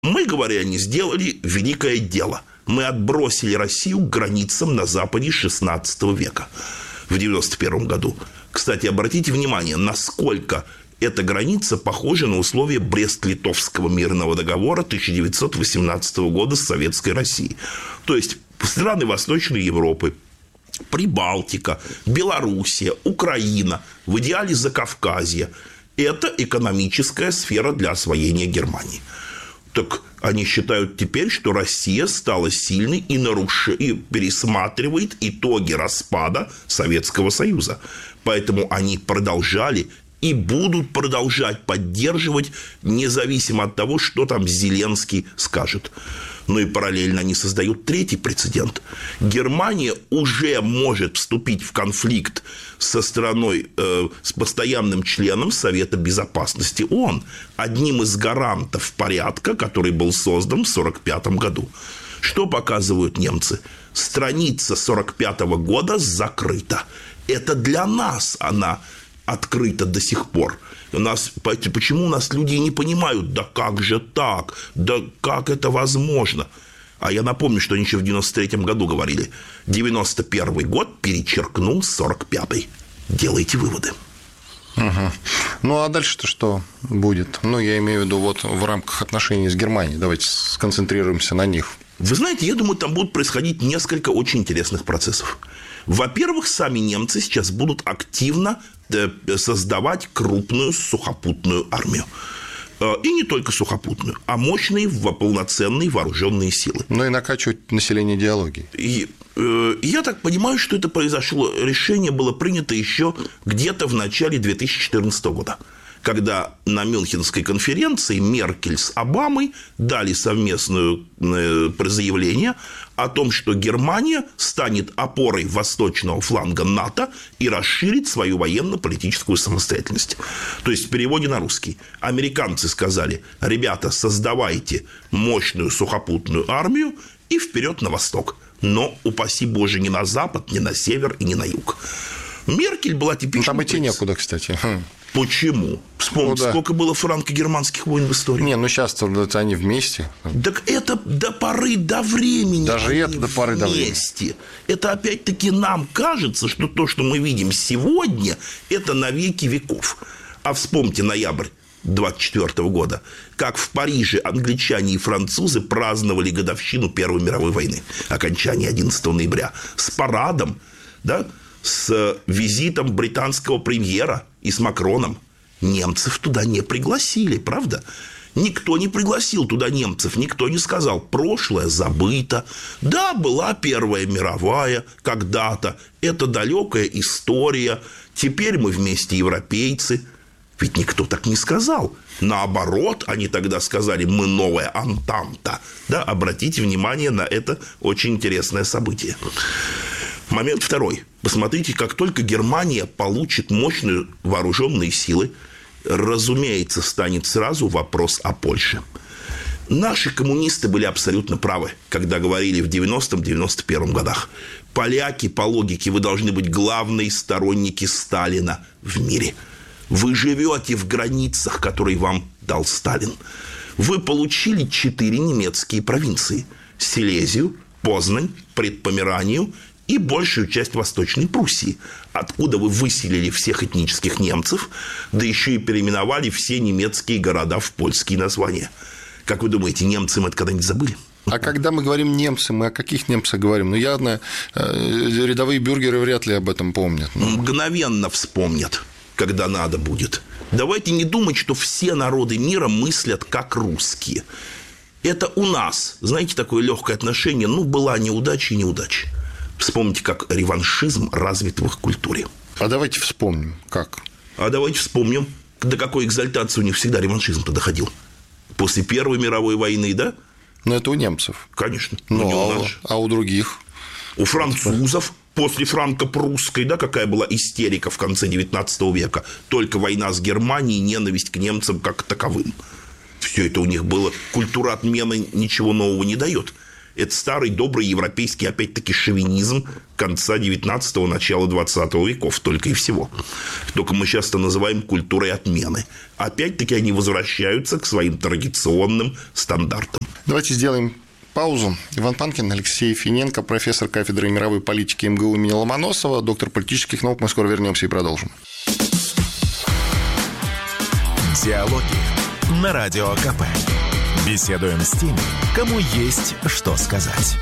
Мы, говоряне, сделали великое дело. Мы отбросили Россию к границам на западе XVI века в 91 году. Кстати, обратите внимание, насколько эта граница похожа на условия Брест-Литовского мирного договора 1918 года с Советской Россией. То есть страны Восточной Европы, Прибалтика, Белоруссия, Украина, в идеале Закавказье – это экономическая сфера для освоения Германии. Так они считают теперь, что Россия стала сильной и пересматривает итоги распада Советского Союза. Поэтому они продолжали и будут продолжать поддерживать, независимо от того, что там Зеленский скажет. Ну и параллельно они создают третий прецедент. Германия уже может вступить в конфликт со страной, с постоянным членом Совета Безопасности ООН, одним из гарантов порядка, который был создан в 1945 году. Что показывают немцы? Страница 1945 года закрыта. Это для нас она открыта до сих пор. Почему у нас люди не понимают, да как же так, да как это возможно? А я напомню, что они еще в 93-м году говорили. 91-й год перечеркнул 45-й. Делайте выводы. Угу. Ну, а дальше-то что будет? Ну, я имею в виду вот в рамках отношений с Германией. Давайте сконцентрируемся на них. Вы знаете, я думаю, там будут происходить несколько очень интересных процессов. Во-первых, сами немцы сейчас будут активно создавать крупную сухопутную армию. И не только сухопутную, а мощные полноценные вооруженные силы. Ну и накачивать население идеологией. И я так понимаю, что это произошло, решение было принято еще где-то в начале 2014 года, когда на Мюнхенской конференции Меркель с Обамой дали совместное заявление о том, что Германия станет опорой восточного фланга НАТО и расширит свою военно-политическую самостоятельность. То есть, в переводе на русский, американцы сказали: ребята, создавайте мощную сухопутную армию и вперед на восток. Но, упаси Боже, не на запад, не на север и не на юг. Меркель была типичной... Там идти некуда, кстати. Почему? Вспомните, сколько было франко-германских войн в истории. Не, ну сейчас-то они вместе. Так это до поры до времени. Даже это до поры до времени. Это опять-таки нам кажется, что то, что мы видим сегодня, это на веки веков. А вспомните ноябрь 1924 года, как в Париже англичане и французы праздновали годовщину Первой мировой войны, окончание 11 ноября, с парадом, да, с визитом британского премьера и с Макроном. Немцев туда не пригласили, правда? Никто не пригласил туда немцев, никто не сказал: прошлое забыто. Да, была Первая мировая когда-то, это далекая история, теперь мы вместе европейцы. Ведь никто так не сказал. Наоборот, они тогда сказали: мы новая Антанта. Да, обратите внимание на это очень интересное событие. Момент второй. Посмотрите, как только Германия получит мощные вооруженные силы, разумеется, станет сразу вопрос о Польше. Наши коммунисты были абсолютно правы, когда говорили в 90-91 годах: поляки, по логике, вы должны быть главные сторонники Сталина в мире. Вы живете в границах, которые вам дал Сталин. Вы получили 4 немецкие провинции: Силезию, Познань, Предпомеранию и большую часть Восточной Пруссии, откуда вы выселили всех этнических немцев, да еще и переименовали все немецкие города в польские названия. Как вы думаете, немцы мы это когда-нибудь забыли? А когда мы говорим немцы, мы о каких немцах говорим? Ну, явно рядовые бюргеры вряд ли об этом помнят. Мгновенно вспомнят, когда надо будет. Давайте не думать, что все народы мира мыслят как русские. Это у нас, знаете, такое легкое отношение: ну, была неудача и неудача. Вспомните, как реваншизм развит в их культуре. А давайте вспомним, как. А давайте вспомним, до какой экзальтации у них всегда реваншизм-то доходил. После Первой мировой войны, да? Ну, это у немцев. Конечно. А у других? У французов после франко-прусской, да, какая была истерика в конце 19 века. Только война с Германией, ненависть к немцам как таковым. Все это у них было. Культура отмены ничего нового не дает. Это старый добрый европейский, опять-таки, шовинизм конца 19-го, начала 20 веков, только и всего. Только мы часто называем культурой отмены. Опять-таки они возвращаются к своим традиционным стандартам. Давайте сделаем паузу. Иван Панкин, Алексей Финенко, профессор кафедры мировой политики МГУ имени Ломоносова, доктор политических наук. Мы скоро вернемся и продолжим. Диалоги на Радио КП. Беседуем с теми, кому есть что сказать.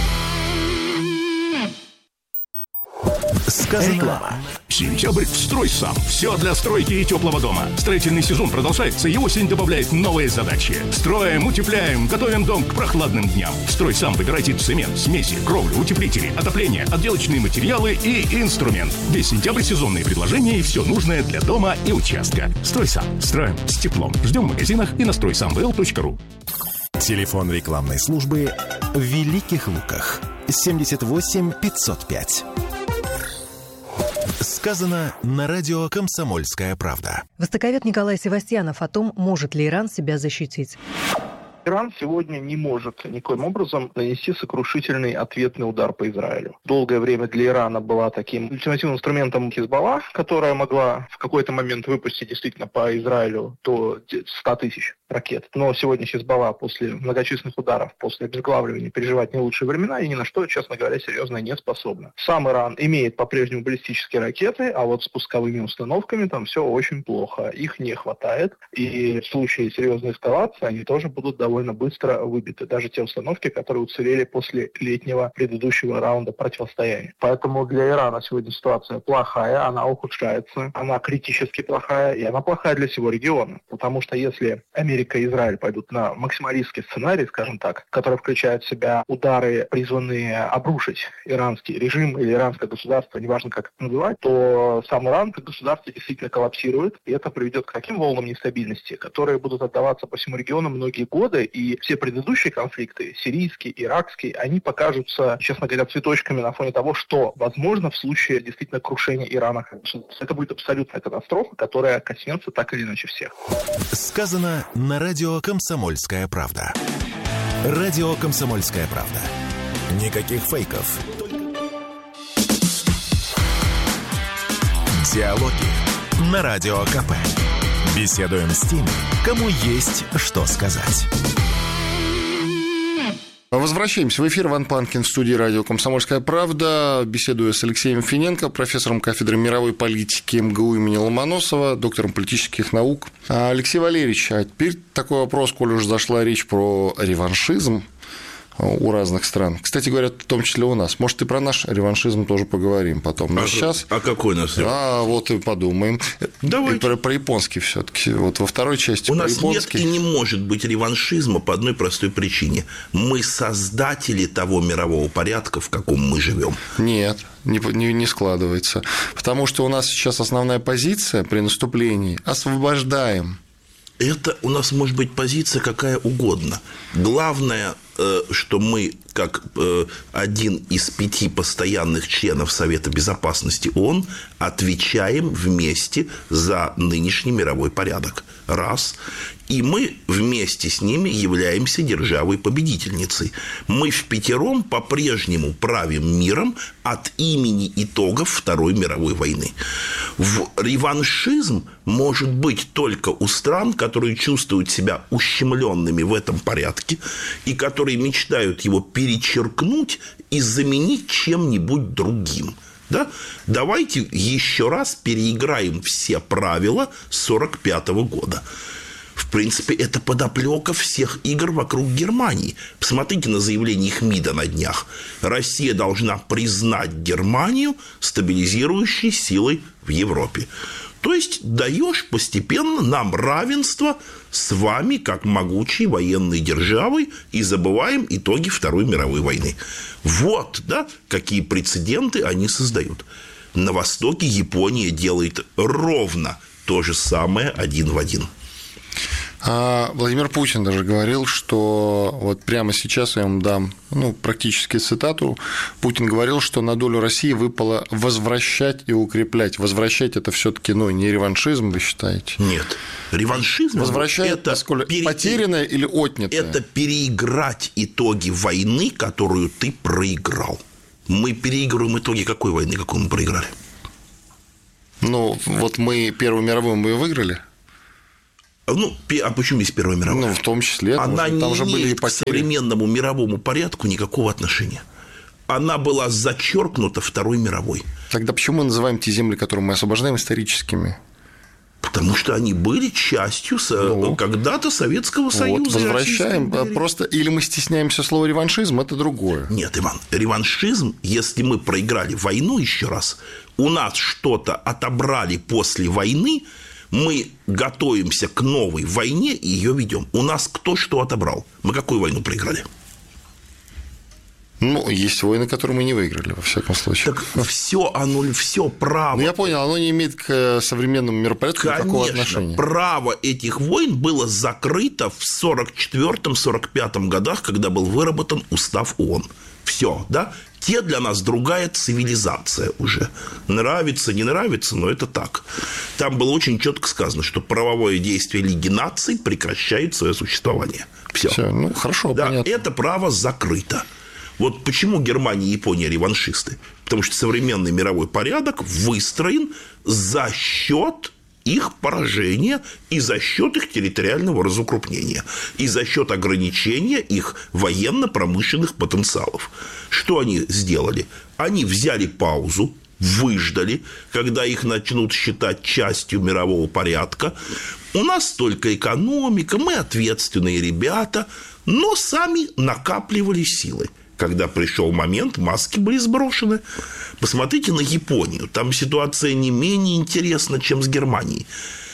Реклама. Сентябрь в «Стройсам». Все для стройки и теплого дома. Строительный сезон продолжается, и осень добавляет новые задачи. Строим, утепляем, готовим дом к прохладным дням. «Стройсам» выбирайте цемент, смеси, кровлю, утеплители, отопление, отделочные материалы и инструмент. Весь сентябрь сезонные предложения и все нужное для дома и участка. «Стройсам». Строим с теплом. Ждем в магазинах и на стройсамвл.ру. Телефон рекламной службы в Великих Луках. 78 505. Сказано на радио «Комсомольская правда». Востоковед Николай Севастьянов о том, может ли Иран себя защитить. Иран сегодня не может никоим образом нанести сокрушительный ответный удар по Израилю. Долгое время для Ирана была таким ультимативным инструментом Хизбалла, которая могла в какой-то момент выпустить действительно по Израилю до 100 тысяч ракет. Но сегодня Хизбалла после многочисленных ударов, после обезглавливания переживает не лучшие времена и ни на что, честно говоря, серьезно не способна. Сам Иран имеет по-прежнему баллистические ракеты, а вот с пусковыми установками там все очень плохо. Их не хватает, и в случае серьезной эскалации они тоже будут довольно быстро выбиты. Даже те установки, которые уцелели после летнего предыдущего раунда противостояния. Поэтому для Ирана сегодня ситуация плохая, она ухудшается, она критически плохая, и она плохая для всего региона. Потому что если Америка и Израиль пойдут на максималистский сценарий, скажем так, который включает в себя удары, призванные обрушить иранский режим или иранское государство, неважно как это называть, то сам Иран как государство действительно коллапсирует, и это приведет к таким волнам нестабильности, которые будут отдаваться по всему региону многие годы, и все предыдущие конфликты, сирийский, иракский, они покажутся, честно говоря, цветочками на фоне того, что возможно в случае действительно крушения Ирана как государства. Это будет абсолютная катастрофа, которая коснется так или иначе всех. Сказано на радио «Комсомольская правда». Радио «Комсомольская правда». Никаких фейков. Диалоги на Радио КП. Беседуем с теми, кому есть что сказать. Возвращаемся в эфир. Иван Панкин в студии радио «Комсомольская правда». Беседую с Алексеем Финенко, профессором кафедры мировой политики МГУ имени Ломоносова, доктором политических наук. Алексей Валерьевич, а теперь такой вопрос, коль уж зашла речь про реваншизм у разных стран. Кстати говоря, в том числе у нас. Может, и про наш реваншизм тоже поговорим потом. Но сейчас... какой у нас? Вот и подумаем. Давайте. И про японский все-таки. Вот во второй части у про нас японский. нет и не может быть реваншизма по одной простой причине. Мы создатели того мирового порядка, в каком мы живем. Нет, не складывается. Потому что у нас сейчас основная позиция при наступлении – освобождаем. Это у нас может быть позиция какая угодно. Главное, что мы, как один из 5 постоянных членов Совета Безопасности ООН, отвечаем вместе за нынешний мировой порядок. Раз. И мы вместе с ними являемся державой-победительницей. Мы впятером по-прежнему правим миром от имени итогов Второй мировой войны. Реваншизм может быть только у стран, которые чувствуют себя ущемленными в этом порядке и которые мечтают его перечеркнуть и заменить чем-нибудь другим. Да? Давайте еще раз переиграем все правила 1945 года. В принципе, это подоплека всех игр вокруг Германии. Посмотрите на заявление Хмида на днях. Россия должна признать Германию стабилизирующей силой в Европе. То есть, даешь постепенно нам равенство с вами, как могучей военной державой, и забываем итоги Второй мировой войны. Вот, да, какие прецеденты они создают. На Востоке Япония делает ровно то же самое один в один. Владимир Путин даже говорил, что вот прямо сейчас я вам дам практически цитату. Путин говорил, что на долю России выпало возвращать и укреплять. Возвращать – это все-таки не реваншизм, вы считаете? Нет. Реваншизм – возвращать это потерянное или отнятое? Это переиграть итоги войны, которую ты проиграл. Мы переигрываем итоги какой войны, какую мы проиграли? Вот мы Первую мировую мы выиграли. А почему есть Первая мировая? В том числе. Она там не же были имеет к современному мировому порядку никакого отношения. Она была зачеркнута Второй мировой. Тогда почему мы называем те земли, которые мы освобождаем, историческими? Потому что они были частью когда-то Советского Союза. Возвращаем. Просто или мы стесняемся слова реваншизм, это другое. Нет, Иван, реваншизм, если мы проиграли войну еще раз, у нас что-то отобрали после войны, мы готовимся к новой войне и ее ведем. У нас кто что отобрал? Мы какую войну проиграли? Есть войны, которые мы не выиграли, во всяком случае. Так все право. Я понял, оно не имеет к современному миропорядку никакого отношения. Право этих войн было закрыто в 1944-1945 годах, когда был выработан устав ООН. Все, да? Те для нас другая цивилизация уже. Нравится, не нравится, но это так. Там было очень четко сказано, что правовое действие Лиги наций прекращает свое существование. Все. Хорошо, да, понятно. Это право закрыто. Вот почему Германия и Япония реваншисты? Потому что современный мировой порядок выстроен за счет их поражения и за счет их территориального разукрупнения, и за счет ограничения их военно-промышленных потенциалов. Что они сделали? Они взяли паузу, выждали, когда их начнут считать частью мирового порядка. У нас только экономика, мы ответственные ребята, но сами накапливали силы. Когда пришел момент, маски были сброшены. Посмотрите на Японию. Там ситуация не менее интересна, чем с Германией.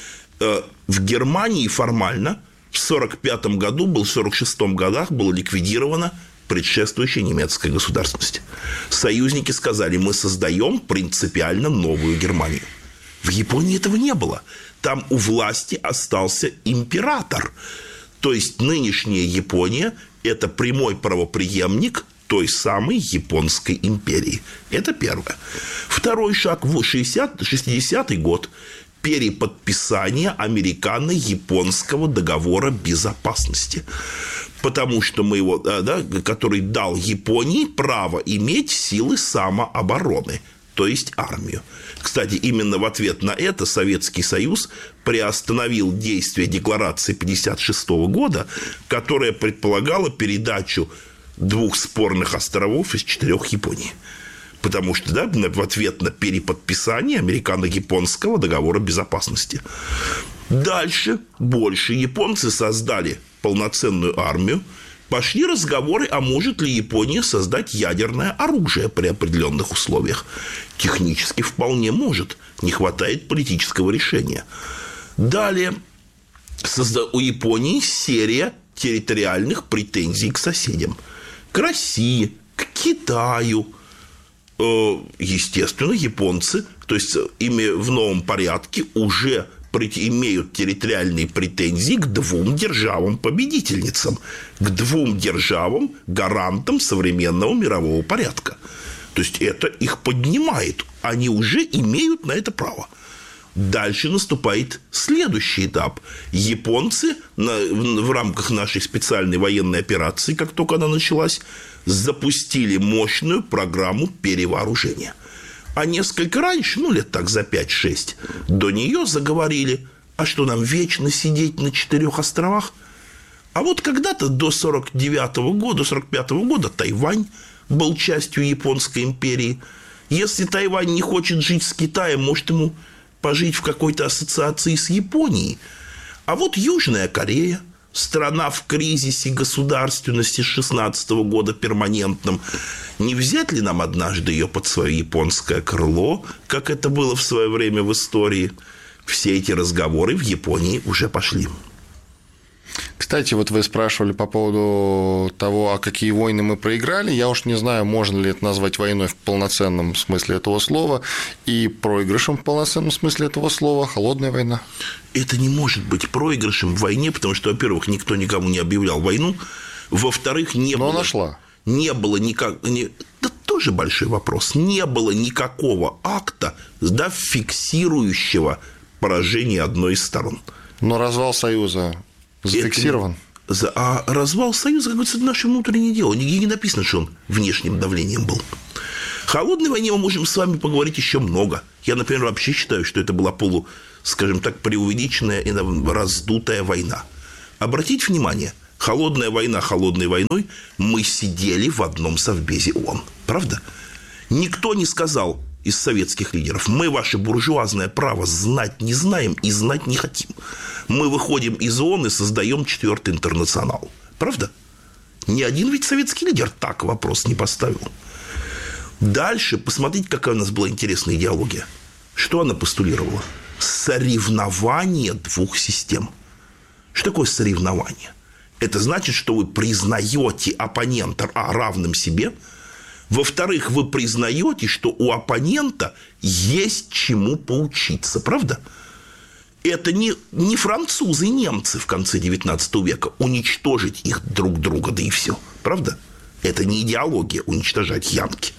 В Германии формально в 1945 году, в 1946 годах была ликвидирована предшествующая немецкая государственность. Союзники сказали, мы создаем принципиально новую Германию. В Японии этого не было. Там у власти остался император. То есть нынешняя Япония – это прямой правопреемник той самой Японской империи. Это первое. Второй шаг в 60-й год – переподписание американо-японского договора безопасности. Потому что мы его, который дал Японии право иметь силы самообороны, то есть армию. Кстати, именно в ответ на это Советский Союз приостановил действие декларации 1956 года, которая предполагала передачу 2 спорных островов из 4 Японии. Потому что в ответ на переподписание американо-японского договора безопасности. Дальше больше японцы создали полноценную армию. Пошли разговоры, а может ли Япония создать ядерное оружие при определенных условиях. Технически вполне может. Не хватает политического решения. Далее у Японии серия территориальных претензий к соседям. К России, к Китаю. Естественно, японцы, то есть ими в новом порядке уже имеют территориальные претензии к 2 державам-победительницам, к 2 державам-гарантам современного мирового порядка. То есть это их поднимает. Они уже имеют на это право. Дальше наступает следующий этап. Японцы в рамках нашей специальной военной операции, как только она началась, запустили мощную программу перевооружения. А несколько раньше, лет так за 5-6, до нее заговорили, а что нам вечно сидеть на 4 островах? А вот когда-то до 49-го года, 45-го года Тайвань был частью Японской империи. Если Тайвань не хочет жить с Китаем, может ему пожить в какой-то ассоциации с Японией. А вот Южная Корея, страна в кризисе государственности с 16-го года перманентном. Не взять ли нам однажды ее под свое японское крыло, как это было в свое время в истории? Все эти разговоры в Японии уже пошли. Кстати, Кстати, вот вы спрашивали по поводу того, а какие войны мы проиграли. Я уж не знаю, можно ли это назвать войной в полноценном смысле этого слова и проигрышем в полноценном смысле этого слова. Холодная война. Это не может быть проигрышем в войне, потому что, во-первых, никто никому не объявлял войну, во-вторых, не было... Но она шла. Не было да тоже большой вопрос. Не было никакого акта, да, фиксирующего поражение одной из сторон. Но развал Союза зафиксирован. А развал Союза, как говорится, это наше внутреннее дело. Нигде не написано, что он внешним давлением был. В холодной войне мы можем с вами поговорить еще много. Я, например, вообще считаю, что это была скажем так, преувеличенная и раздутая война. Обратите внимание, холодная война холодной войной, мы сидели в одном совбезе ООН. Правда? Никто не сказал из советских лидеров: мы ваше буржуазное право знать не знаем и знать не хотим. Мы выходим из ООН и создаем 4-й интернационал. Правда? Ни один ведь советский лидер так вопрос не поставил. Дальше посмотрите, какая у нас была интересная идеология. Что она постулировала? Соревнование двух систем. Что такое соревнование? Это значит, что вы признаете оппонента равным себе. Во-вторых, вы признаете, что у оппонента есть чему поучиться. Правда? Это не французы и немцы в конце XIX века. Уничтожить их друг друга, да и все. Правда? Это не идеология уничтожать янки.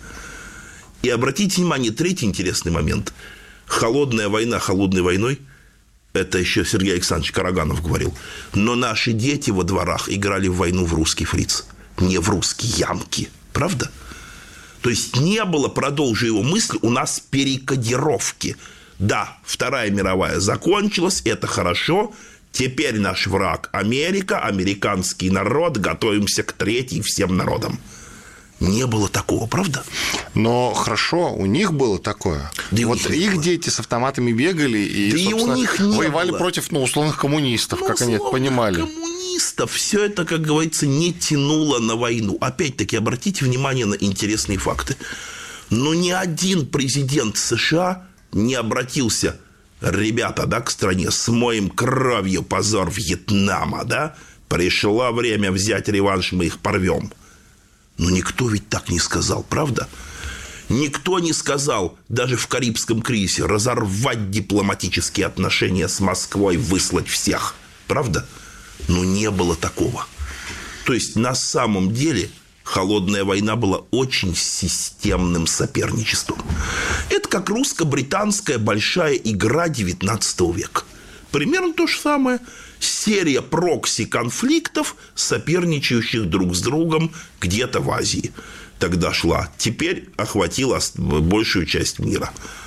И обратите внимание, третий интересный момент. Холодная война холодной войной. Это еще Сергей Александрович Караганов говорил. Но наши дети во дворах играли в войну в русский фриц, не в русские янки. Правда? То есть не было, продолжу его мысль, у нас перекодировки. Да, Вторая мировая закончилась, это хорошо. Теперь наш враг Америка, американский народ, готовимся к третьей всем народам. Не было такого, правда? Но хорошо, у них было такое. Да вот их дети с автоматами бегали и, да собственно, и у них воевали против, условных коммунистов, как они это понимали. Коммунистов все это, как говорится, не тянуло на войну. Опять-таки, обратите внимание на интересные факты. Но ни один президент США не обратился: ребята, да, к стране, смоем кровью позор Вьетнама, да? Пришло время взять реванш, мы их порвем. Но никто ведь так не сказал, правда? Никто не сказал, даже в Карибском кризисе, разорвать дипломатические отношения с Москвой, выслать всех. Правда? Но не было такого. То есть, на самом деле, холодная война была очень системным соперничеством. Это как русско-британская большая игра XIX века. Примерно то же самое. Серия прокси-конфликтов, соперничающих друг с другом где-то в Азии. Тогда шла. Теперь охватила большую часть мира.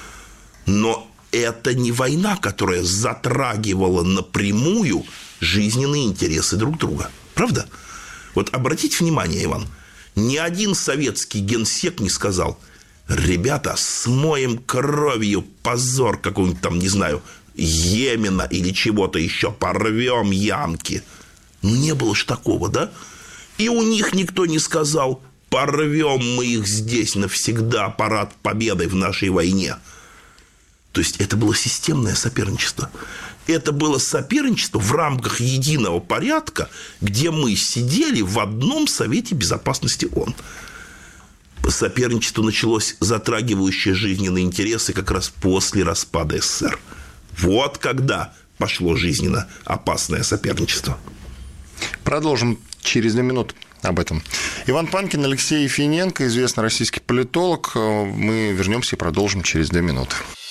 Но это не война, которая затрагивала напрямую жизненные интересы друг друга. Правда? Вот обратите внимание, Иван, ни один советский генсек не сказал: ребята, смоем кровью позор какого-нибудь там, не знаю, Йемена или чего-то еще, порвем янки. Не было ж такого, да? И у них никто не сказал: порвем мы их здесь навсегда, парад победы в нашей войне. То есть это было системное соперничество. Это было соперничество в рамках единого порядка, где мы сидели в одном Совете Безопасности ООН. Соперничество началось, затрагивающее жизненные интересы, как раз после распада СССР. Вот когда пошло жизненно опасное соперничество. Продолжим через 2 минуты об этом. Иван Панкин, Алексей Ефименко, известный российский политолог. Мы вернемся и продолжим через 2 минуты.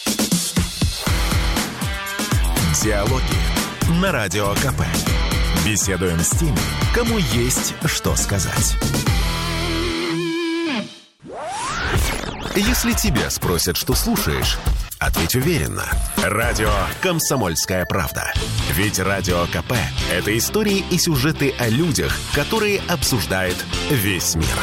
Диалоги на Радио КП. Беседуем с теми, кому есть что сказать. Если тебя спросят, что слушаешь, ответь уверенно. Радио «Комсомольская правда». Ведь Радио КП – это истории и сюжеты о людях, которые обсуждает весь мир.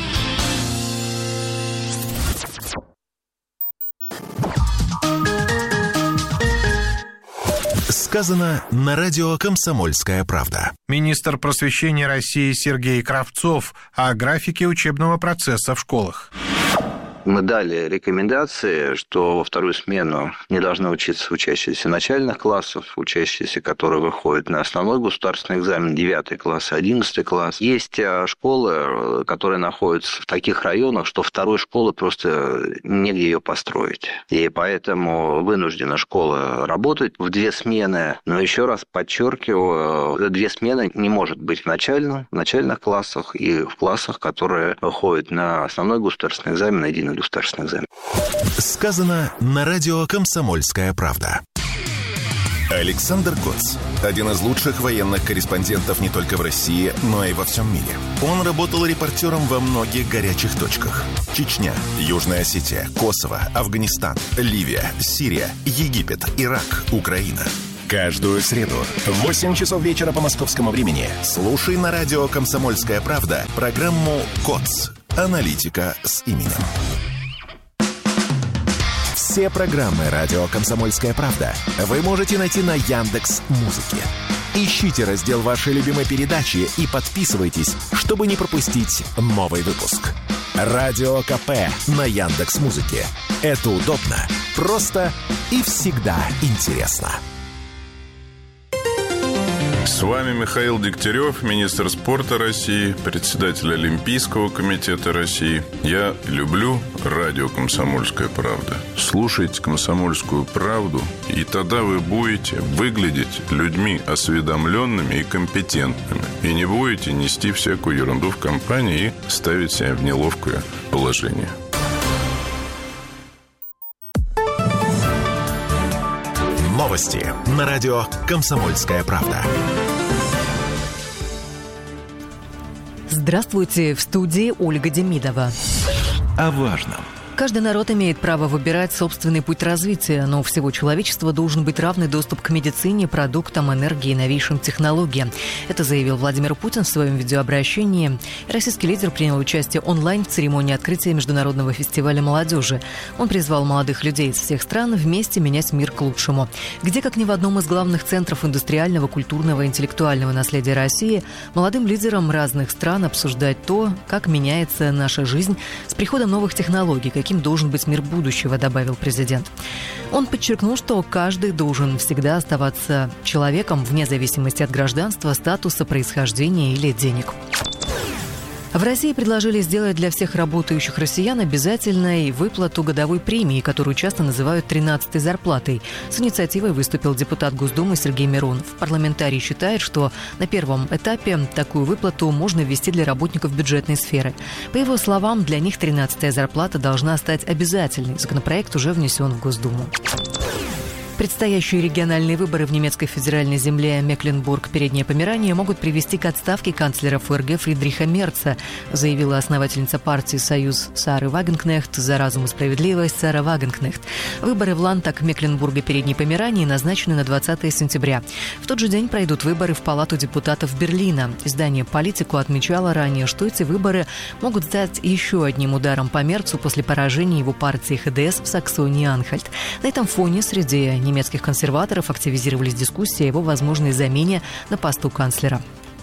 Сказано на радио «Комсомольская правда». Министр просвещения России Сергей Кравцов о графике учебного процесса в школах. Мы дали рекомендации, что во вторую смену не должны учиться учащиеся начальных классов, учащиеся, которые выходят на основной государственный экзамен, 9 класс, 11 класс. Есть школы, которые находятся в таких районах, что второй школы просто негде ее построить. И поэтому вынуждена школа работать в 2 смены. Но еще раз подчеркиваю, 2 смены не может быть в начальных классах и в классах, которые выходят на основной государственный экзамен, единый государственный экзамен. Сказано на радио «Комсомольская правда». Александр Коц – один из лучших военных корреспондентов не только в России, но и во всем мире. Он работал репортером во многих горячих точках. Чечня, Южная Осетия, Косово, Афганистан, Ливия, Сирия, Египет, Ирак, Украина. Каждую среду в 8 часов вечера по московскому времени слушай на радио «Комсомольская правда» программу «КОЦ. Аналитика с именем». Все программы радио «Комсомольская правда» вы можете найти на Яндекс.Музыке. Ищите раздел вашей любимой передачи и подписывайтесь, чтобы не пропустить новый выпуск. Радио КП на Яндекс.Музыке. Это удобно, просто и всегда интересно. С вами Михаил Дегтярев, министр спорта России, председатель Олимпийского комитета России. Я люблю радио «Комсомольская правда». Слушайте «Комсомольскую правду», и тогда вы будете выглядеть людьми осведомленными и компетентными. И не будете нести всякую ерунду в компании и ставить себя в неловкое положение. Новости на радио «Комсомольская правда». Здравствуйте, в студии Ольга Демидова. О важном. Каждый народ имеет право выбирать собственный путь развития, но у всего человечества должен быть равный доступ к медицине, продуктам, энергии и новейшим технологиям. Это заявил Владимир Путин в своем видеообращении. Российский лидер принял участие онлайн в церемонии открытия Международного фестиваля молодежи. Он призвал молодых людей из всех стран вместе менять мир к лучшему. Где, как ни в одном из главных центров индустриального, культурного и интеллектуального наследия России, молодым лидерам разных стран обсуждать то, как меняется наша жизнь с приходом новых технологий, каким должен быть мир будущего, добавил президент. Он подчеркнул, что каждый должен всегда оставаться человеком вне зависимости от гражданства, статуса, происхождения или денег. В России предложили сделать для всех работающих россиян обязательной выплату годовой премии, которую часто называют 13-й зарплатой. С инициативой выступил депутат Госдумы Сергей Миронов. Парламентарий считает, что на первом этапе такую выплату можно ввести для работников бюджетной сферы. По его словам, для них 13-я зарплата должна стать обязательной. Законопроект уже внесен в Госдуму. Предстоящие региональные выборы в немецкой федеральной земле Мекленбург-Передняя Померания могут привести к отставке канцлера ФРГ Фридриха Мерца, заявила основательница партии «Союз» Сары Вагенкнехт за разум и справедливость Сара Вагенкнехт. Выборы в Ландтаг Мекленбурга-Передней Померании назначены на 20 сентября. В тот же день пройдут выборы в Палату депутатов Берлина. Издание «Политику» отмечало ранее, что эти выборы могут стать еще одним ударом по Мерцу после поражения его партии ХДС в Саксонии-Анхальт. На этом фоне среди немецких консерваторов активизировались дискуссии о его возможной замене на посту канцлера.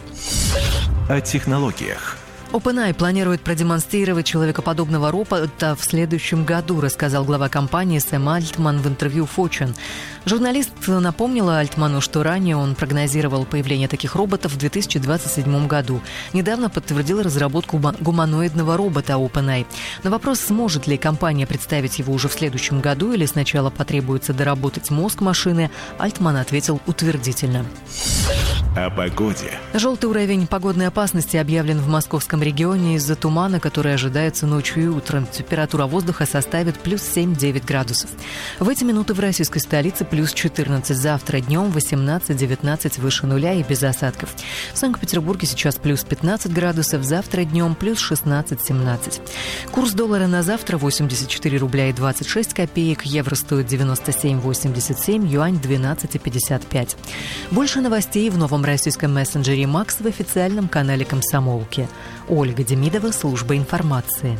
О технологиях. OpenAI планирует продемонстрировать человекоподобного робота в следующем году, рассказал глава компании Сэм Альтман в интервью Fortune. Журналист напомнила Альтману, что ранее он прогнозировал появление таких роботов в 2027 году. Недавно подтвердил разработку гуманоидного робота OpenAI. На вопрос, сможет ли компания представить его уже в следующем году или сначала потребуется доработать мозг машины, Альтман ответил утвердительно. О погоде. Желтый уровень погодной опасности объявлен в московском регионе из-за тумана, который ожидается ночью и утром. Температура воздуха составит плюс 7-9 градусов. В эти минуты в российской столице плюс 14. Завтра днем 18-19 выше нуля и без осадков. В Санкт-Петербурге сейчас плюс 15 градусов, завтра днем плюс 16-17. Курс доллара на завтра 84 рубля и 26 копеек, евро стоит 97,87, юань 12,55. Больше новостей в новом российском мессенджере «Макс» в официальном канале «Комсомолки». Ольга Демидова, служба информации.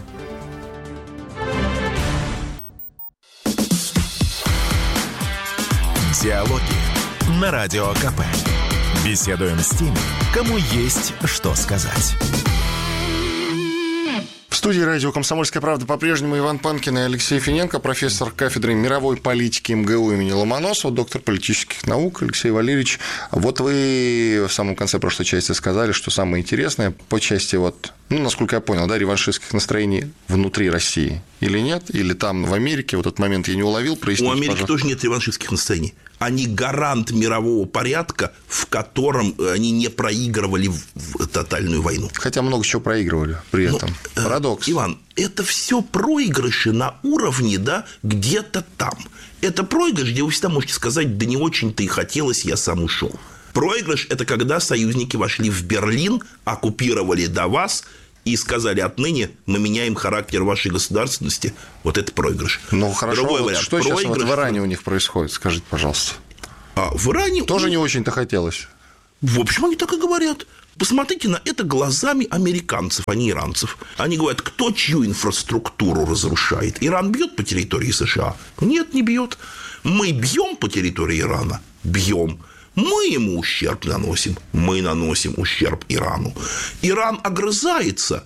Диалоги на Радио КП. Беседуем с теми, кому есть что сказать. В В студии радио «Комсомольская правда» по-прежнему Иван Панкин и Алексей Финенко, профессор кафедры мировой политики МГУ имени Ломоносова, доктор политических наук. Алексей Валерьевич, вот вы в самом конце прошлой части сказали, что самое интересное по части, насколько я понял, реваншистских настроений внутри России. Или нет? Или там, в Америке, вот этот момент я не уловил, проясните, У Америки пожалуйста. тоже нет реваншистских настроений. Они гарант мирового порядка, в котором они не проигрывали в тотальную войну. Хотя много чего проигрывали при этом. Парадокс. Иван, это все проигрыши на уровне, где-то там. Это проигрыш, где вы всегда можете сказать, да не очень-то и хотелось, я сам ушел. Проигрыш – это когда союзники вошли в Берлин, оккупировали до вас и сказали, отныне мы меняем характер вашей государственности. Вот это проигрыш. Ну, хорошо, Другой вариант. Что сейчас в Иране у них происходит? Скажите, пожалуйста. В Иране... Тоже не очень-то хотелось. В общем, они так и говорят. Посмотрите на это глазами американцев, а не иранцев. Они говорят, кто чью инфраструктуру разрушает? Иран бьет по территории США? Нет, не бьет. Мы бьем по территории Ирана? Бьем. Мы ему ущерб наносим. Мы наносим ущерб Ирану. Иран огрызается,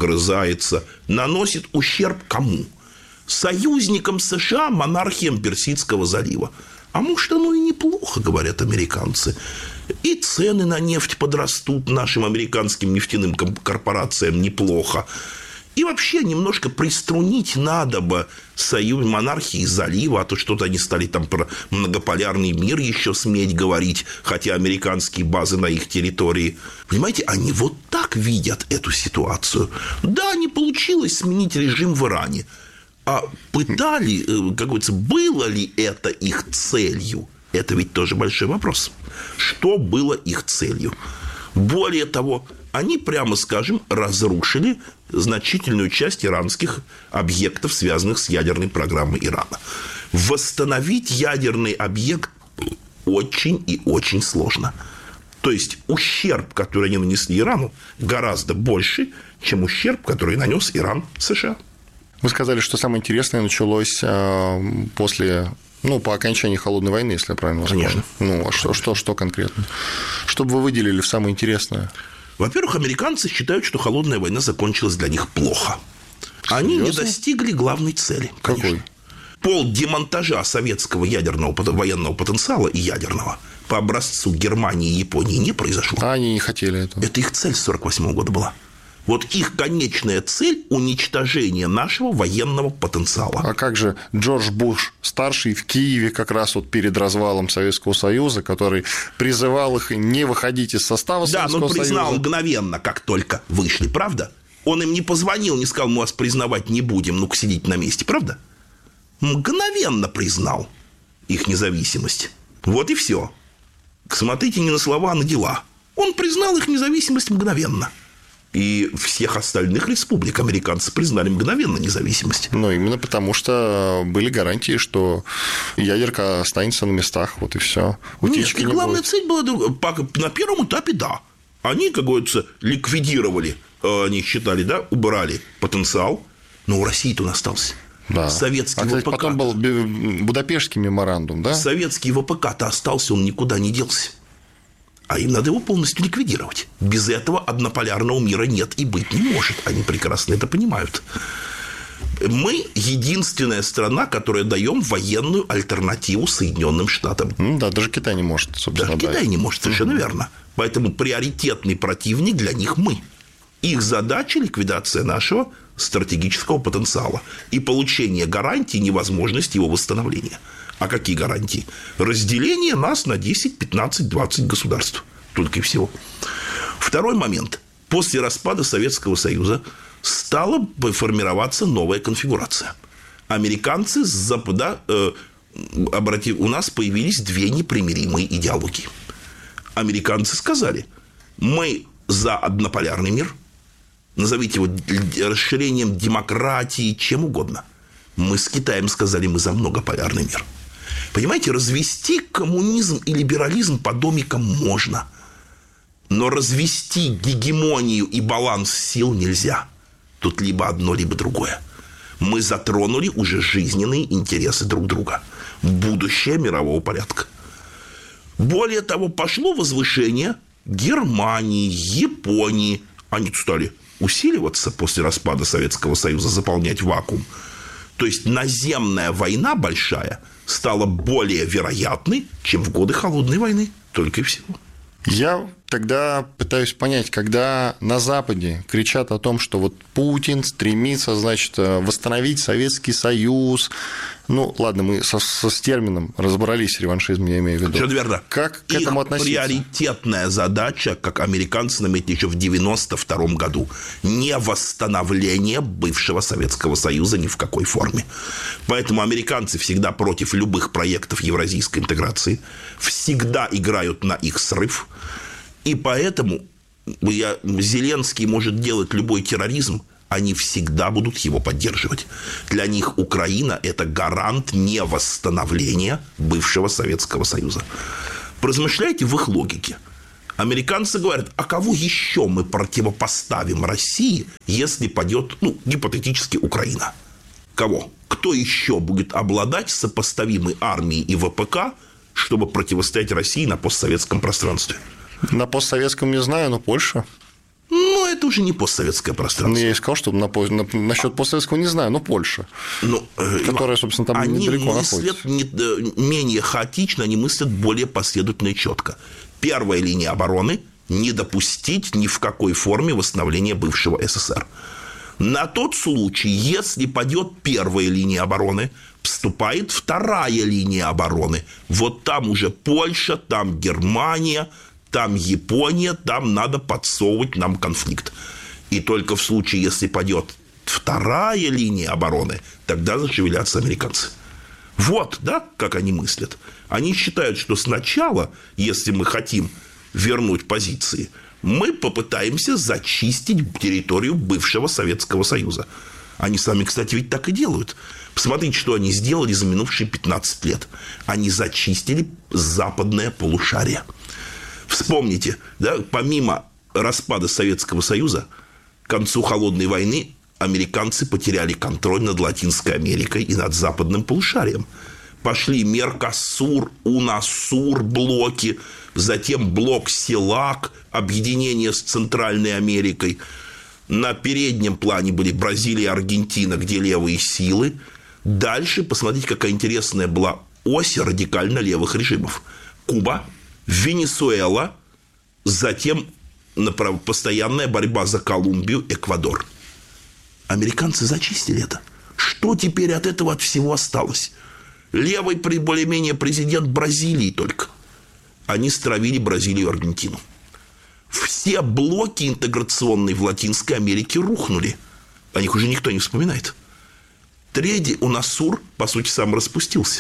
наносит ущерб кому? Союзникам США, монархиям Персидского залива. А может, оно и неплохо, говорят американцы. И цены на нефть подрастут нашим американским нефтяным корпорациям неплохо. И вообще немножко приструнить надо бы союз монархии залива, а то что-то они стали там про многополярный мир еще сметь говорить, хотя американские базы на их территории. Понимаете, они вот так видят эту ситуацию. Да, не получилось сменить режим в Иране. А пытали, как говорится, было ли это их целью? Это ведь тоже большой вопрос. Что было их целью? Более того, они, прямо скажем, разрушили значительную часть иранских объектов, связанных с ядерной программой Ирана. Восстановить ядерный объект очень и очень сложно. То есть ущерб, который они нанесли Ирану, гораздо больше, чем ущерб, который нанес Иран США. Вы сказали, что самое интересное началось после, по окончании холодной войны, если я правильно вас понял. Конечно. Что конкретно? Что бы вы выделили в самое интересное? Во-первых, американцы считают, что холодная война закончилась для них плохо. Они не достигли главной цели. Какой? Демонтажа советского ядерного военного потенциала и ядерного по образцу Германии и Японии не произошло. А они не хотели этого. Это их цель с 1948 года была. Вот их конечная цель – уничтожение нашего военного потенциала. А как же Джордж Буш старший в Киеве как раз перед развалом Советского Союза, который призывал их не выходить из состава Советского Союза? Да, но признал мгновенно, как только вышли, правда? Он им не позвонил, не сказал, мы вас признавать не будем, ну-ка сидите на месте, правда? Мгновенно признал их независимость. Вот и все. Смотрите не на слова, а на дела. Он признал их независимость мгновенно. И всех остальных республик американцы признали мгновенно независимость. Именно потому, что были гарантии, что ядерка останется на местах, вот и все. Утечки Нет, и главная цель была на первом этапе, да. Они, как говорится, ликвидировали, они считали, убрали потенциал, но у России-то он остался. Да. Советский ВПК. Потом был Будапештский меморандум, да? Советский ВПК-то остался, он никуда не делся. А им надо его полностью ликвидировать. Без этого однополярного мира нет и быть не может. Они прекрасно это понимают. Мы единственная страна, которая даем военную альтернативу Соединенным Штатам. Да, даже Китай не может, собственно. Даже Китай не может, совершенно верно. Поэтому приоритетный противник для них мы. Их задача – ликвидация нашего стратегического потенциала и получение гарантий невозможности его восстановления. А какие гарантии? Разделение нас на 10, 15, 20 государств. Только и всего. Второй момент. После распада Советского Союза стала формироваться новая конфигурация. Американцы с Запада... у нас появились две непримиримые идеологии. Американцы сказали, мы за однополярный мир, назовите его расширением демократии, чем угодно. Мы с Китаем сказали, мы за многополярный мир. Понимаете, развести коммунизм и либерализм по домикам можно, но развести гегемонию и баланс сил нельзя. Тут либо одно, либо другое. Мы затронули уже жизненные интересы друг друга, будущее мирового порядка. Более того, пошло возвышение Германии, Японии. Они стали усиливаться после распада Советского Союза, заполнять вакуум. То есть наземная война большая стала более вероятной, чем в годы Холодной войны. Только и всего. Я тогда пытаюсь понять, когда на Западе кричат о том, что вот Путин стремится, значит, восстановить Советский Союз. Ну, ладно, мы с термином разобрались, реваншизм я имею в виду. Все верно. Как к этому относиться? Их приоритетная задача, как американцы наметили еще в 1992 году, не восстановление бывшего Советского Союза ни в какой форме. Поэтому американцы всегда против любых проектов евразийской интеграции, всегда играют на их срыв. И поэтому Зеленский может делать любой терроризм, они всегда будут его поддерживать. Для них Украина – это гарант невосстановления бывшего Советского Союза. Поразмышляйте в их логике. Американцы говорят, а кого еще мы противопоставим России, если падет, гипотетически, Украина? Кого? Кто еще будет обладать сопоставимой армией и ВПК, чтобы противостоять России на постсоветском пространстве? На постсоветском не знаю, но Польша. Это уже не постсоветское пространство. Я и сказал, что насчет постсоветского не знаю, но Польша, которая, собственно, там недалеко находится. Они мыслят менее хаотично, они мыслят более последовательно и четко. Первая линия обороны – не допустить ни в какой форме восстановления бывшего СССР. На тот случай, если падет первая линия обороны, вступает вторая линия обороны. Вот там уже Польша, там Германия, там Япония, там надо подсовывать нам конфликт. И только в случае, если падет вторая линия обороны, тогда зашевелятся американцы. Вот, да, как они мыслят. Они считают, что сначала, если мы хотим вернуть позиции, мы попытаемся зачистить территорию бывшего Советского Союза. Они сами, кстати, ведь так и делают. Посмотрите, что они сделали за минувшие 15 лет. Они зачистили западное полушарие. Вспомните, да, помимо распада Советского Союза, к концу Холодной войны американцы потеряли контроль над Латинской Америкой и над западным полушарием. Пошли Меркосур, УНАСУР блоки, затем блок СЕЛАК, объединение с Центральной Америкой. На переднем плане были Бразилия и Аргентина, где левые силы. Дальше, посмотрите, какая интересная была ось радикально левых режимов. Куба, Венесуэла, затем постоянная борьба за Колумбию, Эквадор. Американцы зачистили это. Что теперь от этого от всего осталось? Левый более-менее президент Бразилии только. Они стравили Бразилию и Аргентину. Все блоки интеграционные в Латинской Америке рухнули. О них уже никто не вспоминает. Третий УНАСУР, по сути, сам распустился.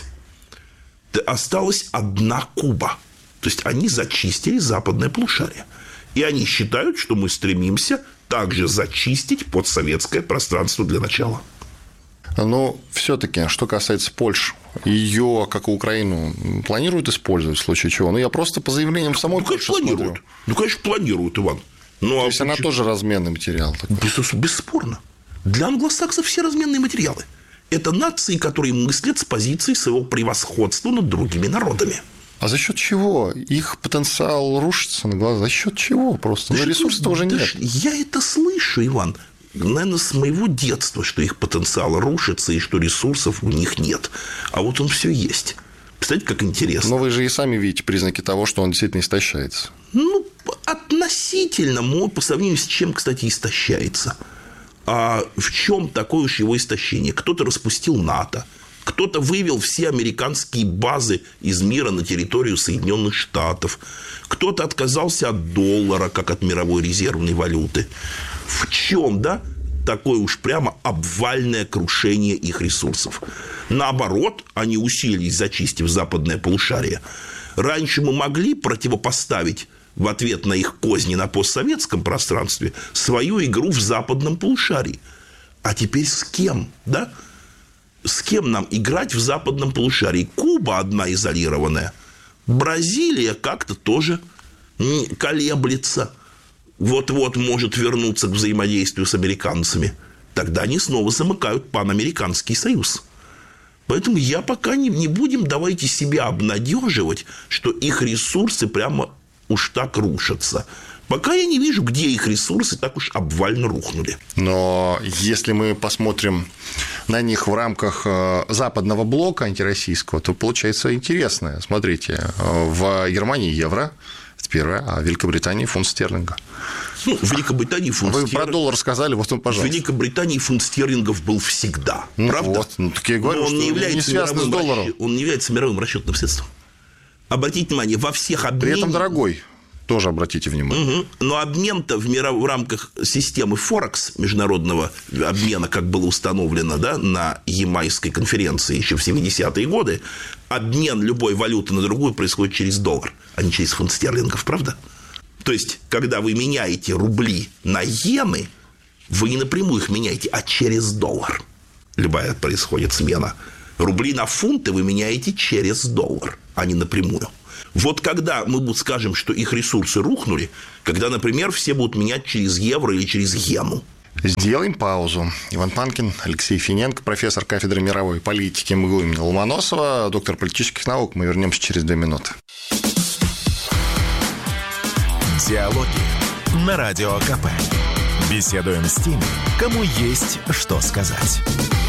Осталась одна Куба. То есть они зачистили западное полушарие. И они считают, что мы стремимся также зачистить постсоветское пространство для начала. Но все-таки, что касается Польши, ее, как и Украину, планируют использовать в случае чего? Я просто по заявлениям в самой Польше планируют. Конечно, планируют, Иван. То есть она тоже разменный материал? Бесспорно. Для англосаксов все разменные материалы. Это нации, которые мыслят с позиции своего превосходства над другими народами. А за счет чего? Их потенциал рушится на глазах. За счет чего просто? Ресурсов уже нет. Я это слышу, Иван. Наверное, с моего детства, что их потенциал рушится и что ресурсов у них нет. А вот он все есть. Представляете, как интересно. Но вы же и сами видите признаки того, что он действительно истощается. Относительно, по сравнению с чем, кстати, истощается. А в чем такое уж его истощение? Кто-то распустил НАТО. Кто-то вывел все американские базы из мира на территорию Соединенных Штатов. Кто-то отказался от доллара, как от мировой резервной валюты. В чем, да, такое уж прямо обвальное крушение их ресурсов? Наоборот, они усилились, зачистив западное полушарие. Раньше мы могли противопоставить в ответ на их козни на постсоветском пространстве свою игру в западном полушарии. А теперь с кем, да? С кем нам играть в западном полушарии? Куба одна изолированная. Бразилия как-то тоже колеблется. Вот-вот может вернуться к взаимодействию с американцами. Тогда они снова замыкают панамериканский союз. Поэтому я пока не будем, давайте себя обнадеживать, что их ресурсы прямо уж так рушатся. Пока я не вижу, где их ресурсы так уж обвально рухнули. Но если мы посмотрим на них в рамках западного блока антироссийского, то получается интересное. Смотрите, в Германии евро, это первое, а в Великобритании фунт стерлинга. Ну, в Великобритании фунт стерлингов... Вы про доллар сказали, вот он, пожалуйста. В Великобритании фунт стерлингов был всегда. Правда? Вот, так я говорю, он что не является не связан с долларом. Он не является мировым расчетным средством. Обратите внимание, во всех обменах... При этом дорогой. Тоже обратите внимание. Угу. Но обмен-то в рамках системы Форекс, международного обмена, как было установлено, да, на Ямайской конференции еще в 70-е годы, обмен любой валюты на другую происходит через доллар, а не через фунт стерлингов, правда? То есть, когда вы меняете рубли на иены, вы не напрямую их меняете, а через доллар. Любая происходит смена. Рубли на фунты вы меняете через доллар, а не напрямую. Вот когда мы скажем, что их ресурсы рухнули, когда, например, все будут менять через евро или через иену. Сделаем паузу. Иван Панкин, Алексей Финенко, профессор кафедры мировой политики МГУ имени Ломоносова, доктор политических наук. Мы вернемся через 2 минуты. Диалоги на Радио КП. Беседуем с теми, кому есть что сказать.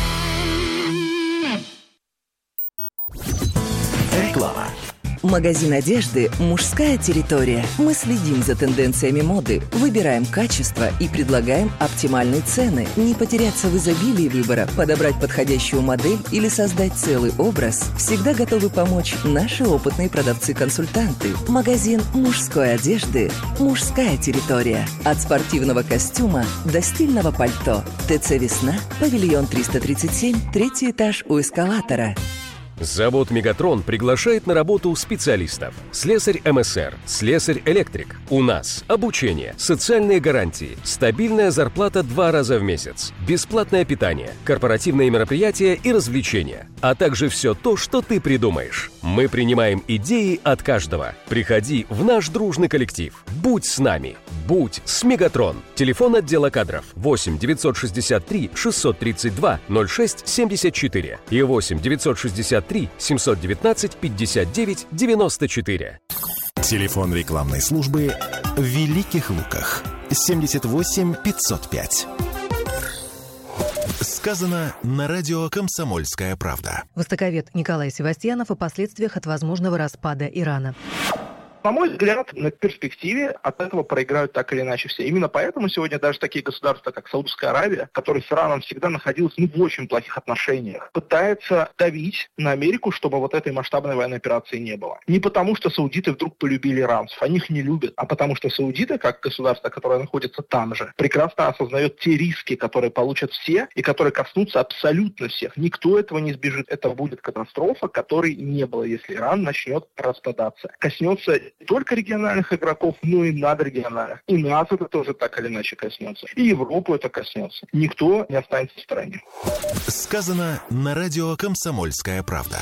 Реклама. Магазин одежды «Мужская территория». Мы следим за тенденциями моды, выбираем качество и предлагаем оптимальные цены. Не потеряться в изобилии выбора, подобрать подходящую модель или создать целый образ всегда готовы помочь наши опытные продавцы-консультанты. Магазин мужской одежды «Мужская территория». От спортивного костюма до стильного пальто. ТЦ «Весна», павильон 337, 3-й этаж у эскалатора. Завод «Мегатрон» приглашает на работу специалистов. Слесарь МСР, слесарь-электрик. У нас обучение, социальные гарантии, стабильная зарплата 2 раза в месяц, бесплатное питание, корпоративные мероприятия и развлечения, а также все то, что ты придумаешь. Мы принимаем идеи от каждого. Приходи в наш дружный коллектив. Будь с нами. Будь с «Мегатрон». Телефон отдела кадров 8 963 632 06 74 и 8 963 719 59 94. Телефон рекламной службы в Великих Луках 78 505. Сказано на радио «Комсомольская правда». Востоковед Николай Севастьянов о последствиях от возможного распада Ирана. На мой взгляд, на перспективе от этого проиграют так или иначе все. Именно поэтому сегодня даже такие государства, как Саудовская Аравия, которые с Ираном всегда находились в очень плохих отношениях, пытаются давить на Америку, чтобы вот этой масштабной военной операции не было. Не потому, что саудиты вдруг полюбили иранцев, они их не любят, а потому что саудиты, как государство, которое находится там же, прекрасно осознает те риски, которые получат все и которые коснутся абсолютно всех. Никто этого не избежит. Это будет катастрофа, которой не было, если Иран начнет распадаться. Коснется не только региональных игроков, но и надрегиональных. И нас это тоже так или иначе коснется. И Европу это коснется. Никто не останется в стороне. Сказано на радио «Комсомольская правда».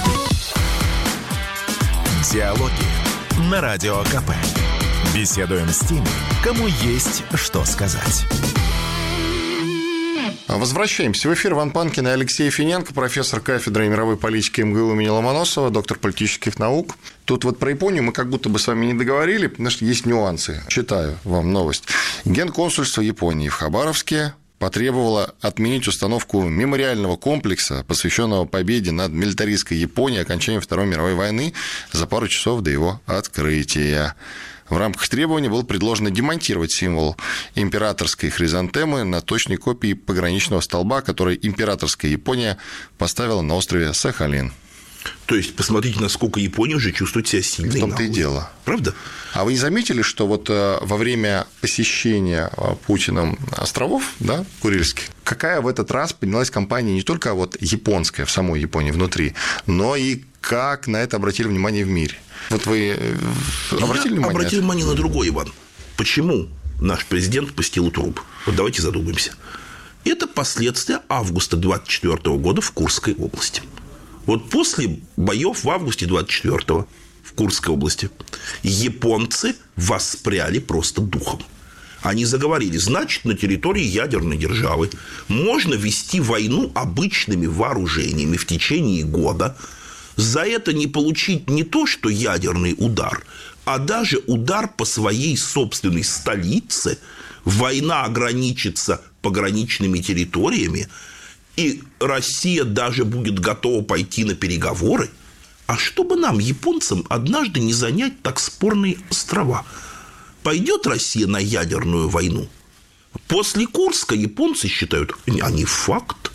Диалоги на Радио КП. Беседуем с теми, кому есть что сказать. Возвращаемся в эфир. Иван Панкин и Алексей Финенко, профессор кафедры мировой политики МГУ имени Ломоносова, доктор политических наук. Тут вот про Японию мы как будто бы с вами не договорили, потому что есть нюансы. Читаю вам новость. Генконсульство Японии в Хабаровске потребовало отменить установку мемориального комплекса, посвященного победе над милитаристской Японией, окончанию Второй мировой войны, за пару часов до его открытия. В рамках требований было предложено демонтировать символ императорской хризантемы на точной копии пограничного столба, который императорская Япония поставила на острове Сахалин. То есть, посмотрите, насколько Япония уже чувствует себя сильной. В том-то и дело. Правда? А вы не заметили, что вот во время посещения Путиным островов, да, Курильских, какая в этот раз поднялась кампания не только вот японская, в самой Японии внутри, но и как на это обратили внимание в мире? Вот вы обратили внимание? Я обратил внимание на другой, Иван. Почему наш президент пустил труп? Вот давайте задумаемся. Это последствия августа 24 года в Курской области. Вот после боев в августе 24-го в Курской области японцы воспряли просто духом. Они заговорили, значит, на территории ядерной державы можно вести войну обычными вооружениями в течение года. За это не получить не то, что ядерный удар, а даже удар по своей собственной столице. Война ограничится пограничными территориями, и Россия даже будет готова пойти на переговоры. А чтобы нам, японцам, однажды не занять так спорные острова? Пойдет Россия на ядерную войну? После Курска японцы считают, они факт,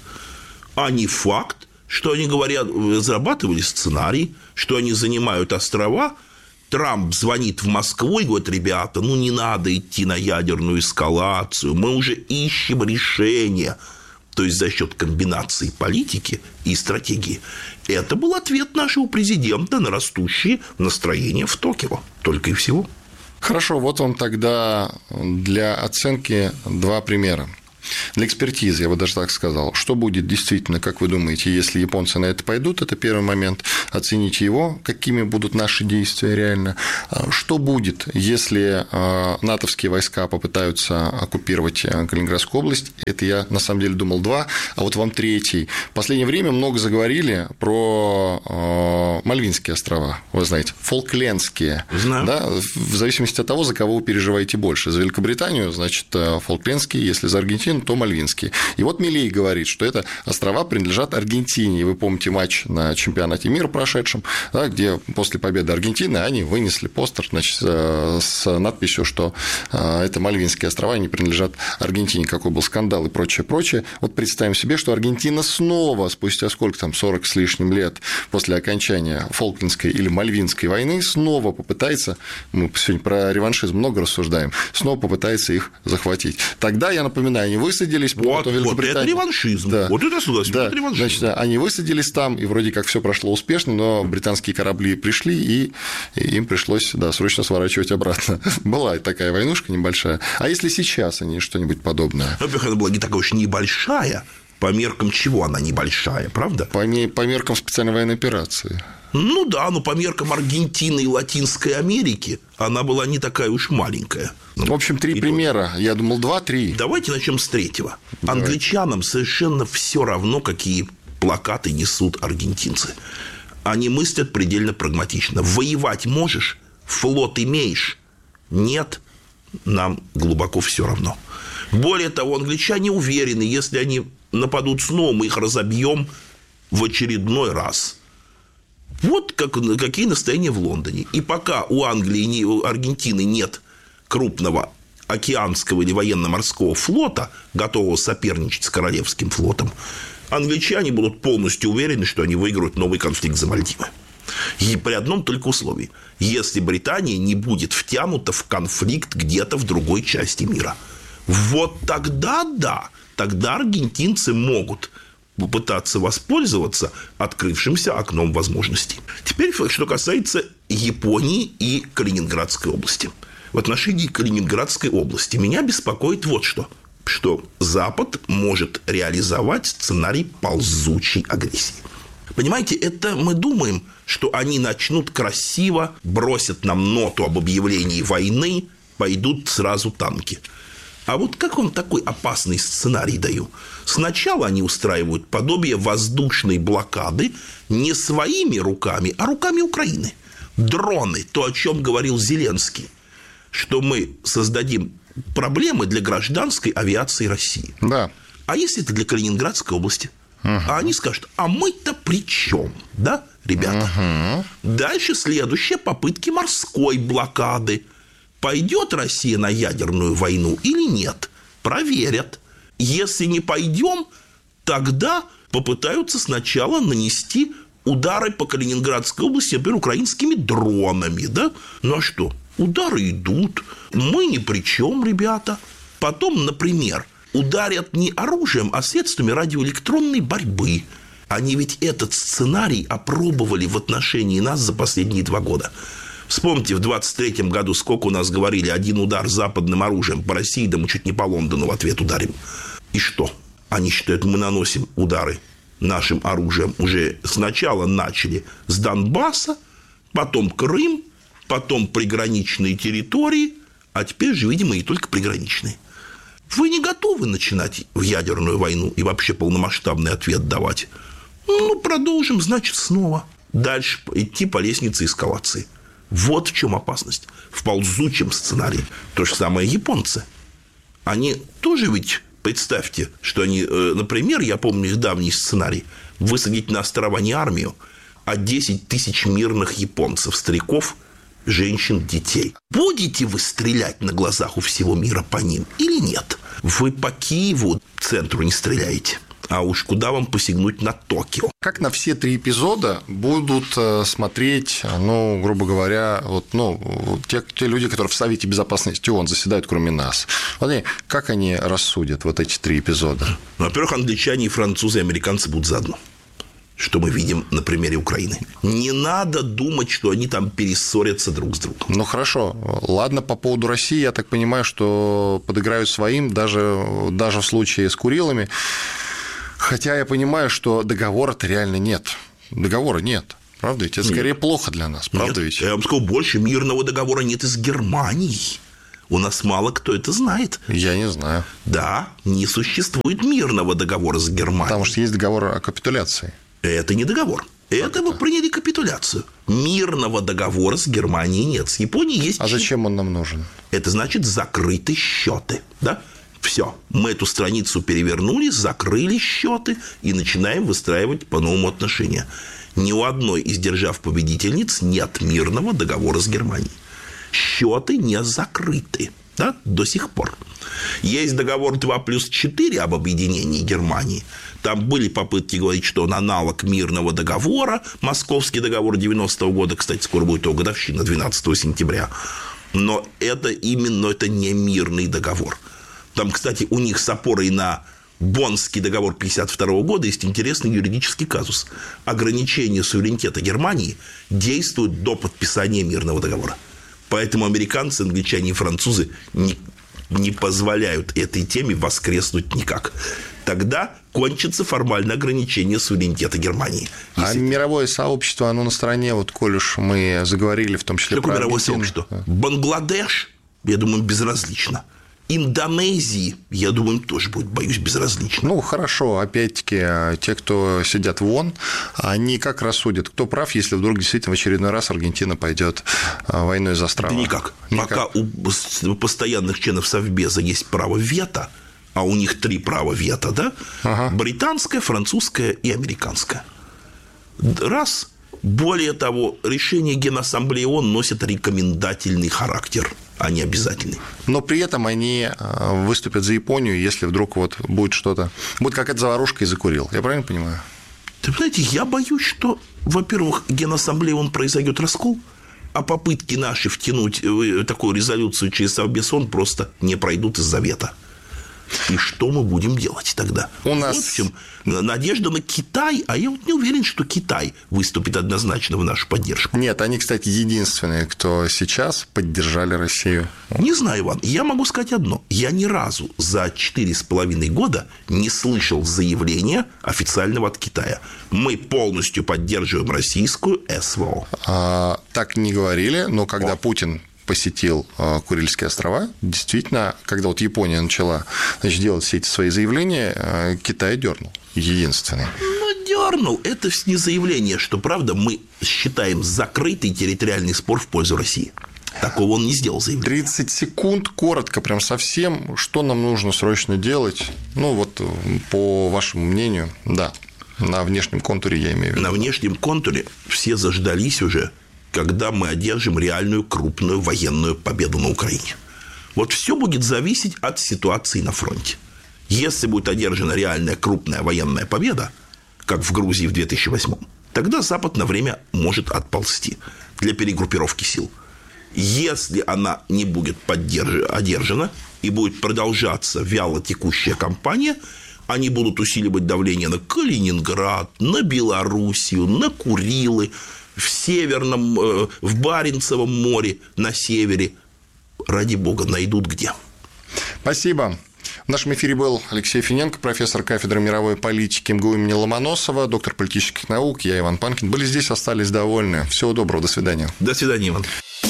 что они говорят, разрабатывали сценарий, что они занимают острова. Трамп звонит в Москву и говорит: ребята, не надо идти на ядерную эскалацию, мы уже ищем решение. То есть за счет комбинации политики и стратегии. Это был ответ нашего президента на растущие настроения в Токио. Только и всего. Хорошо, вот вам тогда для оценки два примера. Для экспертизы, я бы даже так сказал, что будет действительно, как вы думаете, если японцы на это пойдут, это первый момент, оцените его, какими будут наши действия реально, что будет, если натовские войска попытаются оккупировать Калининградскую область, это я на самом деле думал два, а вот вам третий. В последнее время много заговорили про Мальвинские острова, вы знаете, Фолклендские, да, в зависимости от того, за кого вы переживаете больше, за Великобританию, значит, Фолклендские, если за Аргентину, то Мальвинские. И вот Милей говорит, что это острова принадлежат Аргентине. И вы помните матч на чемпионате мира прошедшем, да, где после победы Аргентины они вынесли постер, значит, с надписью, что это Мальвинские острова, они принадлежат Аргентине. Какой был скандал и прочее, прочее. Вот представим себе, что Аргентина снова, спустя сколько там, 40 с лишним лет после окончания Фолклендской или Мальвинской войны, снова попытается, мы сегодня про реваншизм много рассуждаем, снова попытается их захватить. Тогда, я напоминаю, они высадились, вот это реваншизм. Да. Вот это согласен, да. Это реваншизм. Значит, они высадились там, и вроде как все прошло успешно, но британские корабли пришли, и им пришлось, да, срочно сворачивать обратно. Была такая войнушка небольшая. А если сейчас они что-нибудь подобное? Во-первых, она была не такая уж небольшая. По меркам чего она небольшая, правда? По меркам специальной военной операции. Ну да, но по меркам Аргентины и Латинской Америки она была не такая уж маленькая. В общем, три примера. Я думал, 2-3. Давайте начнем с третьего. Англичанам совершенно все равно, какие плакаты несут аргентинцы. Они мыслят предельно прагматично. Воевать можешь, флот имеешь. Нет, нам глубоко все равно. Более того, англичане уверены, если они нападут снова, мы их разобьем в очередной раз. Вот какие настроения в Лондоне. И пока у Англии, у Аргентины нет крупного океанского или военно-морского флота, готового соперничать с Королевским флотом, англичане будут полностью уверены, что они выиграют новый конфликт за Мальдивы. И при одном только условии. Если Британия не будет втянута в конфликт где-то в другой части мира. Вот тогда да, тогда аргентинцы могут попытаться воспользоваться открывшимся окном возможностей. Теперь, что касается Японии и Калининградской области. В отношении Калининградской области меня беспокоит вот что Запад может реализовать сценарий ползучей агрессии. Понимаете, это мы думаем, что они начнут красиво, бросят нам ноту об объявлении войны, пойдут сразу танки. А вот как вам такой опасный сценарий даю? Сначала они устраивают подобие воздушной блокады не своими руками, а руками Украины. Дроны, то, о чем говорил Зеленский, что мы создадим проблемы для гражданской авиации России. Да. А если это для Калининградской области? А они скажут, а мы-то при чем? Да, ребята? Дальше следующие попытки морской блокады. Пойдет Россия на ядерную войну или нет? Проверят. Если не пойдем, тогда попытаются сначала нанести удары по Калининградской области, например, украинскими дронами. Да? Ну а что? Удары идут. Мы ни при чем, ребята. Потом, например, ударят не оружием, а средствами радиоэлектронной борьбы. Они ведь этот сценарий опробовали в отношении нас за последние 2 года. Вспомните, в 23-м году сколько у нас говорили, один удар западным оружием по России, да мы чуть не по Лондону в ответ ударим. И что? Они считают, мы наносим удары нашим оружием. Уже сначала начали с Донбасса, потом Крым, потом приграничные территории, а теперь же, видимо, и только приграничные. Вы не готовы начинать в ядерную войну и вообще полномасштабный ответ давать? Ну, продолжим, значит, снова. дальше идти по лестнице эскалации. Вот в чем опасность. В ползучем сценарии. То же самое японцы. Они тоже ведь, представьте, что они, например, я помню их давний сценарий, высадить на острова не армию, а 10 тысяч мирных японцев, стариков, женщин, детей. Будете вы стрелять на глазах у всего мира по ним или нет? Вы по Киеву, центру, не стреляете. А уж куда вам посягнуть на Токио? Как на все 3 эпизода будут смотреть, ну, грубо говоря, вот, ну, те люди, которые в Совете Безопасности ООН заседают, кроме нас? Вот они, как они рассудят вот эти 3 эпизода? Ну, во-первых, англичане, и французы, и американцы будут заодно. Что мы видим на примере Украины. Не надо думать, что они там перессорятся друг с другом. Ну, хорошо. Ладно, по поводу России, я так понимаю, что подыграют своим, даже в случае с Курилами. Хотя я понимаю, что договора-то реально нет. Договора нет. Правда ведь? Это скорее плохо для нас. Правда нет, ведь? Я вам скажу, больше мирного договора нет и с Германией. У нас мало кто это знает. Я не знаю. Да, не существует мирного договора с Германией. Потому что есть договор о капитуляции. Это не договор. Это вы приняли капитуляцию. Мирного договора с Германией нет. С Японией есть... А зачем он нам нужен? Это значит закрыты счеты. Да? Все. Мы эту страницу перевернули, закрыли счеты и начинаем выстраивать по-новому отношения. Ни у одной из держав-победительниц нет мирного договора с Германией. Счеты не закрыты. Да? До сих пор. Есть договор 2+4 об объединении Германии. Там были попытки говорить, что он аналог мирного договора. Московский договор 90-го года, кстати, скоро будет его годовщина, 12 сентября. Но это не мирный договор. Там, кстати, у них с опорой на Боннский договор 1952 года есть интересный юридический казус. Ограничение суверенитета Германии действует до подписания мирного договора. Поэтому американцы, англичане и французы не позволяют этой теме воскреснуть никак. Тогда кончится формальное ограничение суверенитета Германии. А мировое сообщество, оно на стороне, вот, коль уж мы заговорили, в том числе про Аргентину. Мировое сообщество? Бангладеш, я думаю, безразлично. Индонезии, я думаю, тоже будет, боюсь, безразлично. Ну, хорошо, опять-таки, те, кто сидят в ООН, они как рассудят, кто прав, если вдруг действительно в очередной раз Аргентина пойдет войной за острова? Да никак. Пока у постоянных членов Совбеза есть право вето, а у них 3 права вето, да? Ага. Британское, французское и американское. Раз. Более того, решение Генассамблеи ООН носит рекомендательный характер, а не обязательный. Но при этом они выступят за Японию, если вдруг вот будет что-то, будет какая-то заварушка из-за Курил. Я правильно понимаю? Ты знаете, я боюсь, что, во-первых, Генассамблеи ООН произойдет раскол, а попытки наши втянуть такую резолюцию через Совбез ООН просто не пройдут из-за вето. И что мы будем делать тогда? У нас... В общем, надежда на Китай, а я вот не уверен, что Китай выступит однозначно в нашу поддержку. Нет, они, кстати, единственные, кто сейчас поддержали Россию. Не знаю, Иван, я могу сказать одно. Я ни разу за 4,5 года не слышал заявления официального от Китая. Мы полностью поддерживаем российскую СВО. Так не говорили, но когда Путин посетил Курильские острова, действительно, когда вот Япония начала, значит, делать все эти свои заявления, Китай дернул. Единственный. Ну, дернул. Это не заявление, что, правда, мы считаем закрытый территориальный спор в пользу России. Такого он не сделал заявление. 30 секунд, коротко, прям совсем, что нам нужно срочно делать, ну, вот, по вашему мнению, да, на внешнем контуре я имею в виду. На внешнем контуре все заждались уже, когда мы одержим реальную крупную военную победу на Украине. Вот все будет зависеть от ситуации на фронте. Если будет одержана реальная крупная военная победа, как в Грузии в 2008, тогда Запад на время может отползти для перегруппировки сил. Если она не будет одержана и будет продолжаться вяло текущая кампания, они будут усиливать давление на Калининград, на Белоруссию, на Курилы, в Северном, в Баренцевом море, на севере. Ради бога, найдут где. Спасибо. В нашем эфире был Алексей Финенко, профессор кафедры мировой политики МГУ имени Ломоносова, доктор политических наук. Я Иван Панкин. Были здесь, остались довольны. Всего доброго. До свидания. До свидания, Иван.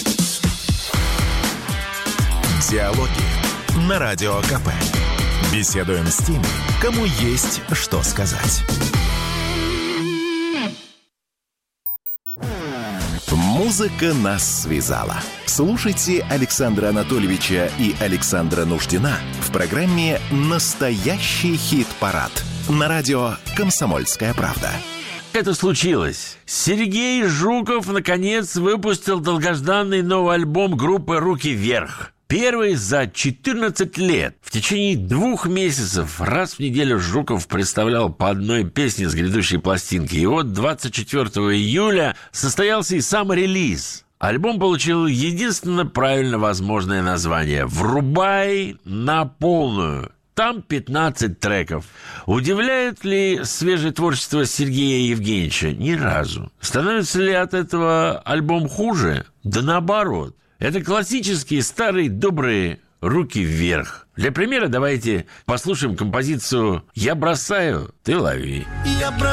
Диалоги на Радио КП. Беседуем с теми, кому есть что сказать. Музыка нас связала. Слушайте Александра Анатольевича и Александра Нуждина в программе «Настоящий хит-парад» на радио «Комсомольская правда». Это случилось. Сергей Жуков, наконец, выпустил долгожданный новый альбом группы «Руки вверх». Первый за 14 лет. В течение 2 месяцев раз в неделю Жуков представлял по одной песне с грядущей пластинки. И вот 24 июля состоялся и сам релиз. Альбом получил единственно правильно возможное название «Врубай на полную». Там 15 треков. Удивляет ли свежее творчество Сергея Евгеньевича? Ни разу. Становится ли от этого альбом хуже? Да наоборот. Это классические старые добрые «Руки вверх». Для примера давайте послушаем композицию «Я бросаю, ты лови».